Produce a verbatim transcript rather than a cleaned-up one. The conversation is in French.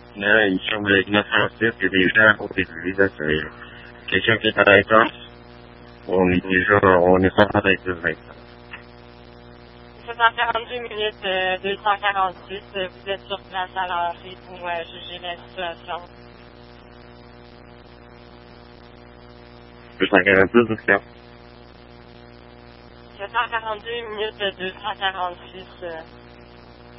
Là, il semble neuf cent six, il y a des gens à côté de lui, là, c'est quelqu'un qui est à l'étage. On est déjà, on est cent quatre-vingt-dix maintenant. sept cent quarante-deux minutes, euh, deux cent quarante-six, euh, vous êtes sur place à l'entrée pour euh, juger la situation. deux cent quarante-six, c'est ça? sept cent quarante-deux minutes, deux cent quarante-six. Euh,